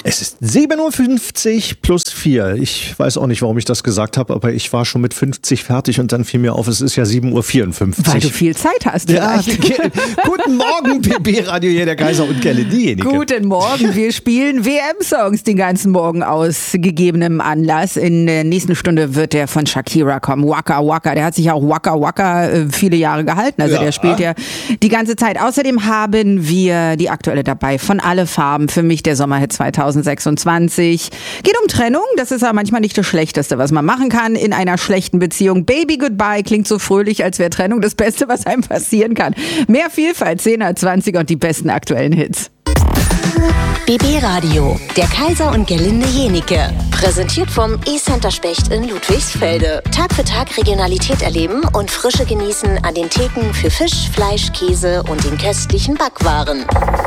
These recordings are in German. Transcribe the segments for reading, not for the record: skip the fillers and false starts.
Es ist 7:50 plus 4. Ich weiß auch nicht, warum ich das gesagt habe, aber ich war schon mit 50 fertig und dann fiel mir auf, es ist ja 7:54 Uhr. Weil du viel Zeit hast. Ja, guten Morgen, BB Radio, hier der Kaiser und Gelle, diejenige. Guten Morgen, wir spielen WM-Songs den ganzen Morgen aus gegebenem Anlass. In der nächsten Stunde wird der von Shakira kommen, Waka Waka. Der hat sich auch Waka Waka viele Jahre gehalten, also der spielt ja die ganze Zeit. Außerdem haben wir die aktuelle dabei, von Alle Farben, für mich der Sommerhit 2026. Geht um Trennung, das ist ja manchmal nicht das Schlechteste, was man machen kann in einer schlechten Beziehung. Baby Goodbye klingt so fröhlich, als wäre Trennung das Beste, was einem passieren kann. Mehr Vielfalt, 10er, 20er und die besten aktuellen Hits. BB Radio, der Kaiser und Gerlinde Jenike. Präsentiert vom E-Center Specht in Ludwigsfelde. Tag für Tag Regionalität erleben und Frische genießen an den Theken für Fisch, Fleisch, Käse und den köstlichen Backwaren.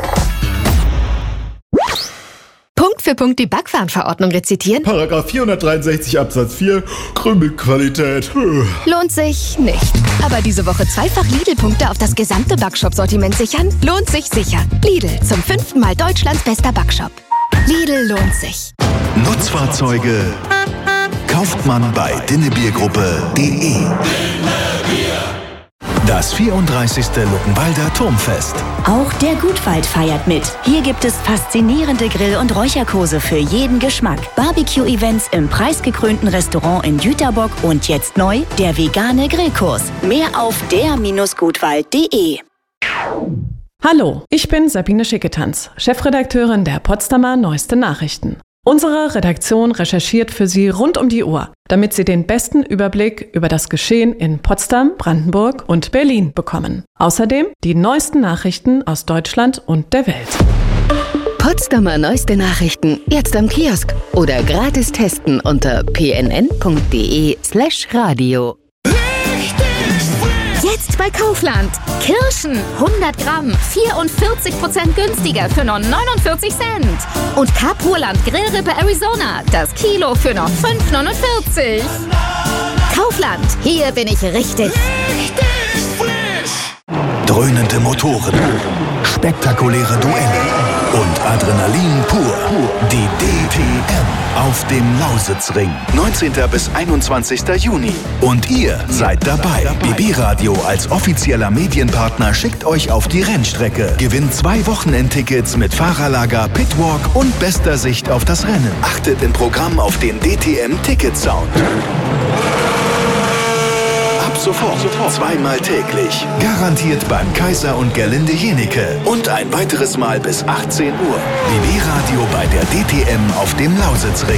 Punkt für Punkt die Backwarenverordnung rezitieren? Paragraph 463 Absatz 4, Krümelqualität. Lohnt sich nicht. Aber diese Woche zweifach Lidl-Punkte auf das gesamte Backshop-Sortiment sichern? Lohnt sich sicher. Lidl, zum 5. Mal Deutschlands bester Backshop. Lidl lohnt sich. Nutzfahrzeuge kauft man bei dinnebiergruppe.de. Das 34. Luckenwalder Turmfest. Auch der Gutwald feiert mit. Hier gibt es faszinierende Grill- und Räucherkurse für jeden Geschmack. Barbecue-Events im preisgekrönten Restaurant in Jüterbock und jetzt neu der vegane Grillkurs. Mehr auf der-gutwald.de. Hallo, ich bin Sabine Schicketanz, Chefredakteurin der Potsdamer Neueste Nachrichten. Unsere Redaktion recherchiert für Sie rund um die Uhr, damit Sie den besten Überblick über das Geschehen in Potsdam, Brandenburg und Berlin bekommen. Außerdem die neuesten Nachrichten aus Deutschland und der Welt. Potsdamer Neueste Nachrichten jetzt am Kiosk oder gratis testen unter pnn.de/radio. Jetzt bei Kaufland. Kirschen 100 Gramm 44% günstiger für nur 49 Cent. Und Kapurland Grillrippe Arizona, das Kilo für noch 5,49. Kaufland, hier bin ich richtig frisch. Dröhnende Motoren, spektakuläre Duelle und Adrenalin pur. Die DTM auf dem Lausitzring. 19. bis 21. Juni. Und ihr seid dabei. BB Radio als offizieller Medienpartner schickt euch auf die Rennstrecke. Gewinnt 2 Wochenendtickets mit Fahrerlager, Pitwalk und bester Sicht auf das Rennen. Achtet im Programm auf den DTM-Ticket-Sound. Ab sofort 2-mal täglich. Garantiert beim Kaiser und Gerlinde Jenike. Und ein weiteres Mal bis 18 Uhr. BB Radio bei der DTM auf dem Lausitzring.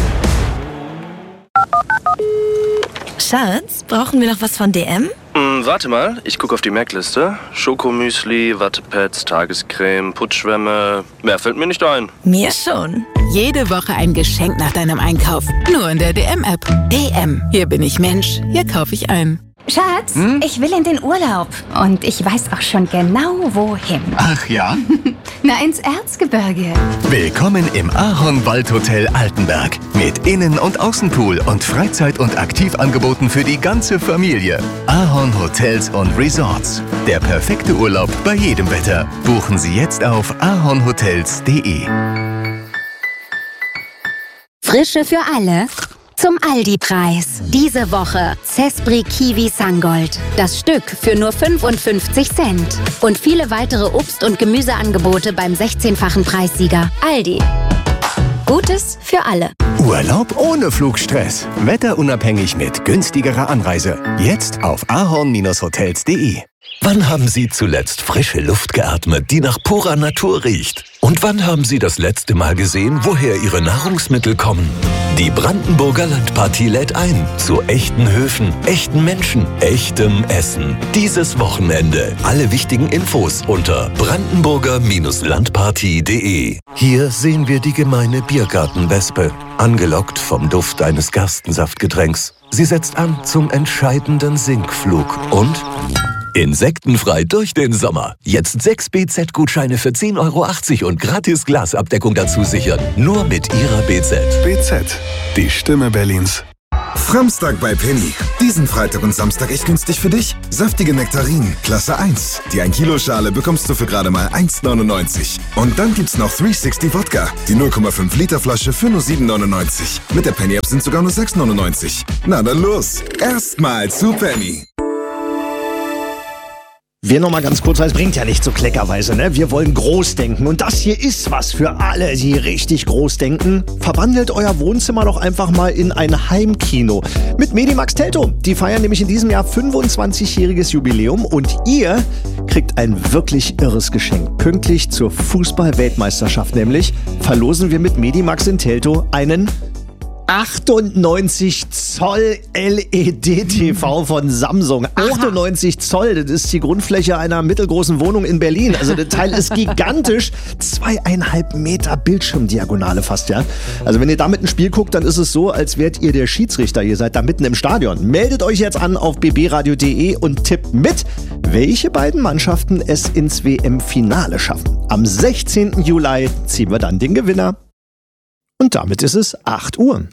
Schatz, brauchen wir noch was von DM? Warte mal, ich gucke auf die Merkliste. Schokomüsli, Wattepads, Tagescreme, Putzschwämme. Mehr fällt mir nicht ein. Mir schon. Jede Woche ein Geschenk nach deinem Einkauf. Nur in der DM-App. DM. Hier bin ich Mensch. Hier kaufe ich ein. Schatz, ich will in den Urlaub. Und ich weiß auch schon genau, wohin. Ach ja? Na, ins Erzgebirge. Willkommen im Ahorn Waldhotel Altenberg. Mit Innen- und Außenpool und Freizeit- und Aktivangeboten für die ganze Familie. Ahorn Hotels und Resorts. Der perfekte Urlaub bei jedem Wetter. Buchen Sie jetzt auf ahornhotels.de. Frische für alle. Zum Aldi-Preis. Diese Woche Cespri Kiwi Sangold. Das Stück für nur 55 Cent. Und viele weitere Obst- und Gemüseangebote beim 16-fachen Preissieger. Aldi. Gutes für alle. Urlaub ohne Flugstress. Wetterunabhängig mit günstigerer Anreise. Jetzt auf ahorn-hotels.de. Wann haben Sie zuletzt frische Luft geatmet, die nach purer Natur riecht? Und wann haben Sie das letzte Mal gesehen, woher Ihre Nahrungsmittel kommen? Die Brandenburger Landpartie lädt ein zu echten Höfen, echten Menschen, echtem Essen. Dieses Wochenende. Alle wichtigen Infos unter brandenburger-landpartie.de. Hier sehen wir die gemeine Biergartenwespe, angelockt vom Duft eines Gerstensaftgetränks. Sie setzt an zum entscheidenden Sinkflug und... Insektenfrei durch den Sommer. Jetzt 6 BZ-Gutscheine für 10,80 € und gratis Glasabdeckung dazu sichern. Nur mit Ihrer BZ. BZ, die Stimme Berlins. Framstag bei Penny. Diesen Freitag und Samstag echt günstig für dich. Saftige Nektarinen, Klasse 1. Die 1 Kilo Schale bekommst du für gerade mal 1,99. Und dann gibt's noch 360 Wodka. Die 0,5 Liter Flasche für nur 7,99. Mit der Penny App sind sogar nur 6,99. Na dann los. Erstmal zu Penny. Wir noch mal ganz kurz, weil es bringt ja nicht so kleckerweise, ne? Wir wollen groß denken und das hier ist was für alle, die richtig groß denken. Verwandelt euer Wohnzimmer doch einfach mal in ein Heimkino mit Medimax Teltow. Die feiern nämlich in diesem Jahr 25-jähriges Jubiläum und ihr kriegt ein wirklich irres Geschenk. Pünktlich zur Fußball-Weltmeisterschaft nämlich verlosen wir mit Medimax in Teltow einen 98 Zoll LED-TV von Samsung. 98 Zoll, das ist die Grundfläche einer mittelgroßen Wohnung in Berlin. Also das Teil ist gigantisch. 2,5 Meter Bildschirmdiagonale fast, ja. Also wenn ihr damit ein Spiel guckt, dann ist es so, als wärt ihr der Schiedsrichter. Ihr seid da mitten im Stadion. Meldet euch jetzt an auf bbradio.de und tippt mit, welche beiden Mannschaften es ins WM-Finale schaffen. Am 16. Juli ziehen wir dann den Gewinner. Und damit ist es 8 Uhr.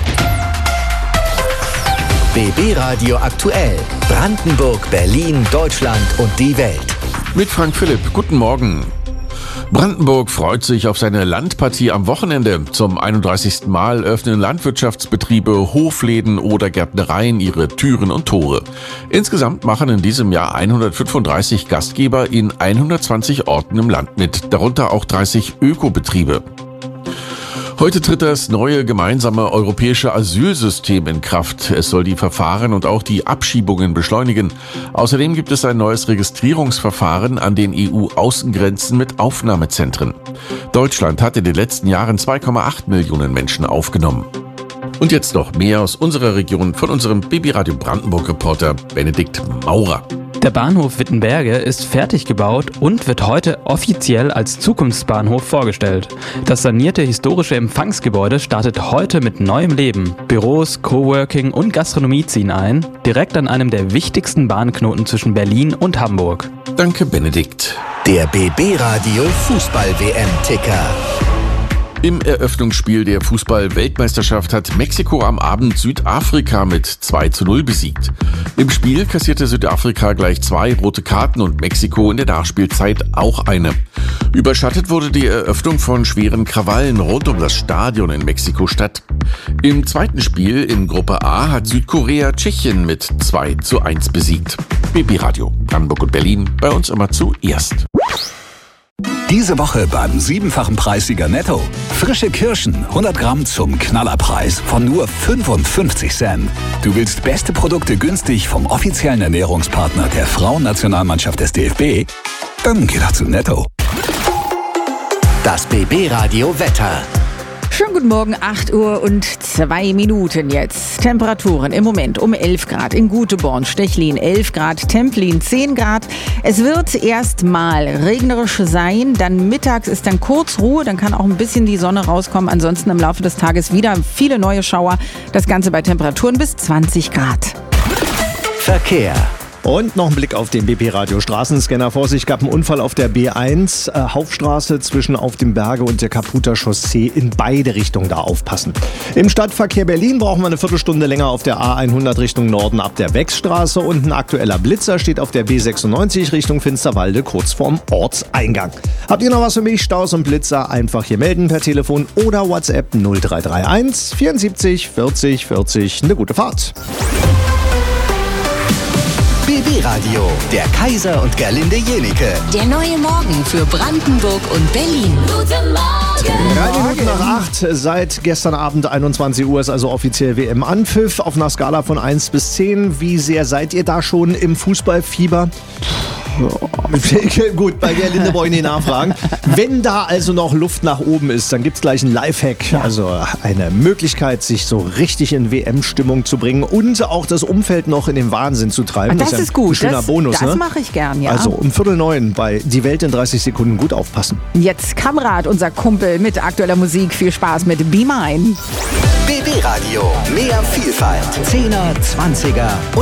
BB Radio aktuell. Brandenburg, Berlin, Deutschland und die Welt. Mit Frank Philipp. Guten Morgen. Brandenburg freut sich auf seine Landpartie am Wochenende. Zum 31. Mal öffnen Landwirtschaftsbetriebe, Hofläden oder Gärtnereien ihre Türen und Tore. Insgesamt machen in diesem Jahr 135 Gastgeber in 120 Orten im Land mit, darunter auch 30 Ökobetriebe. Heute tritt das neue gemeinsame europäische Asylsystem in Kraft. Es soll die Verfahren und auch die Abschiebungen beschleunigen. Außerdem gibt es ein neues Registrierungsverfahren an den EU-Außengrenzen mit Aufnahmezentren. Deutschland hat in den letzten Jahren 2,8 Millionen Menschen aufgenommen. Und jetzt noch mehr aus unserer Region von unserem BB Radio Brandenburg-Reporter Benedikt Maurer. Der Bahnhof Wittenberge ist fertig gebaut und wird heute offiziell als Zukunftsbahnhof vorgestellt. Das sanierte historische Empfangsgebäude startet heute mit neuem Leben. Büros, Coworking und Gastronomie ziehen ein, direkt an einem der wichtigsten Bahnknoten zwischen Berlin und Hamburg. Danke, Benedikt. Der BB Radio Fußball-WM-Ticker. Im Eröffnungsspiel der Fußball-Weltmeisterschaft hat Mexiko am Abend Südafrika mit 2:0 besiegt. Im Spiel kassierte Südafrika gleich 2 rote Karten und Mexiko in der Nachspielzeit auch eine. Überschattet wurde die Eröffnung von schweren Krawallen rund um das Stadion in Mexiko-Stadt. Im zweiten Spiel in Gruppe A hat Südkorea Tschechien mit 2:1 besiegt. BB Radio, Brandenburg und Berlin, bei uns immer zuerst. Diese Woche beim 7-fachen Preissieger Netto. Frische Kirschen, 100 Gramm zum Knallerpreis von nur 55 Cent. Du willst beste Produkte günstig vom offiziellen Ernährungspartner der Frauennationalmannschaft des DFB? Dann geh doch zu Netto. Das BB Radio Wetter. Schönen guten Morgen, 8 Uhr und 2 Minuten jetzt. Temperaturen im Moment um 11 Grad in Guteborn, Stechlin 11 Grad, Templin 10 Grad. Es wird erst mal regnerisch sein, dann mittags ist dann kurz Ruhe, dann kann auch ein bisschen die Sonne rauskommen. Ansonsten im Laufe des Tages wieder viele neue Schauer. Das Ganze bei Temperaturen bis 20 Grad. Verkehr. Und noch ein Blick auf den BB-Radio Straßenscanner. Vorsicht, gab einen Unfall auf der B1, Hauptstraße zwischen Auf dem Berge und der Kaputer Chaussee. In beide Richtungen da aufpassen. Im Stadtverkehr Berlin brauchen wir eine Viertelstunde länger auf der A100 Richtung Norden ab der Wechsstraße. Und ein aktueller Blitzer steht auf der B96 Richtung Finsterwalde kurz vorm Ortseingang. Habt ihr noch was für mich? Staus und Blitzer einfach hier melden per Telefon oder WhatsApp 0331 74 40 40. Eine gute Fahrt. BB Radio, der Kaiser und Gerlinde Jenike. Der neue Morgen für Brandenburg und Berlin. Guten Morgen. 3 Minuten nach 8, seit gestern Abend 21 Uhr ist also offiziell WM-Anpfiff. Auf einer Skala von 1 bis 10, wie sehr seid ihr da schon im Fußballfieber? Gut, bei Gerlinde brauche ich nicht nachfragen. Wenn da also noch Luft nach oben ist, dann gibt es gleich einen Lifehack. Also eine Möglichkeit, sich so richtig in WM-Stimmung zu bringen und auch das Umfeld noch in den Wahnsinn zu treiben. Das ist gut. Ein schöner Bonus, das ne? mache ich gern, ja. Also um 8:45 bei Die Welt in 30 Sekunden gut aufpassen. Jetzt Kamrat, unser Kumpel mit aktueller Musik. Viel Spaß mit Be Mine. BB Radio, mehr Vielfalt. 10er, 20er